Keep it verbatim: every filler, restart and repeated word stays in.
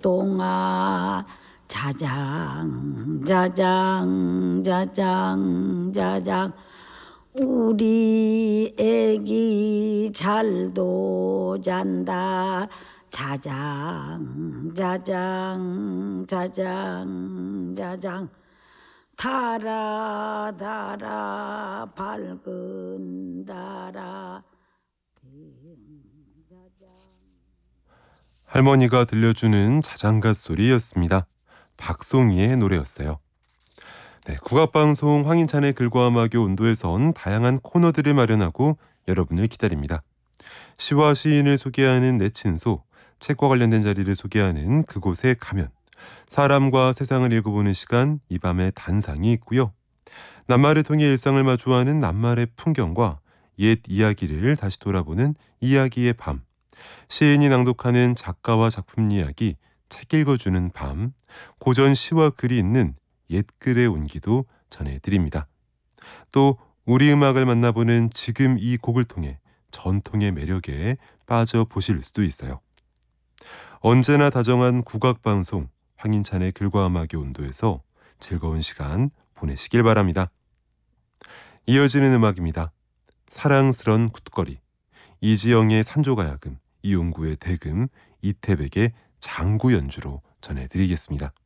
동아 자장 자장 자장 자장 우리 애기 잘도 잔다 자장 자장 자장 자장 달아 달아 밝은 달아. 할머니가 들려주는 자장가 소리였습니다. 박송이의 노래였어요. 네, 국악방송 황인찬의 글과 음악의 온도에선 다양한 코너들을 마련하고 여러분을 기다립니다. 시와 시인을 소개하는 내친소, 책과 관련된 자리를 소개하는 그곳에 가면, 사람과 세상을 읽어보는 시간 이 밤의 단상이 있고요. 낱말을 통해 일상을 마주하는 낱말의 풍경과 옛 이야기를 다시 돌아보는 이야기의 밤, 시인이 낭독하는 작가와 작품 이야기, 책 읽어주는 밤, 고전 시와 글이 있는 옛글의 온기도 전해드립니다. 또 우리 음악을 만나보는 지금 이 곡을 통해 전통의 매력에 빠져보실 수도 있어요. 언제나 다정한 국악방송 황인찬의 글과 음악의 온도에서 즐거운 시간 보내시길 바랍니다. 이어지는 음악입니다. 사랑스런 굿거리, 이지영의 산조가야금, 이용구의 대금, 이태백의 장구 연주로 전해드리겠습니다.